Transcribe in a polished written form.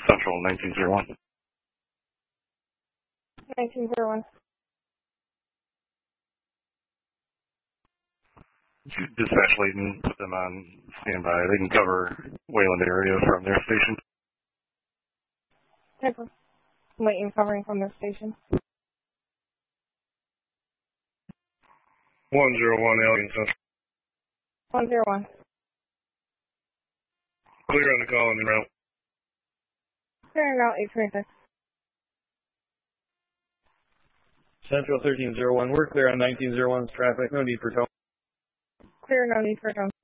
Central 1901. 1901. Dispatch Layton, put them on standby. They can cover Wayland area from their station. Paper. Layton covering from their station. 101 Alien Central. 101. Clear on the call and route. Clearing out 826. Central 1301, we're clear on 1901's traffic, no need for towing. Clear, no need for tone.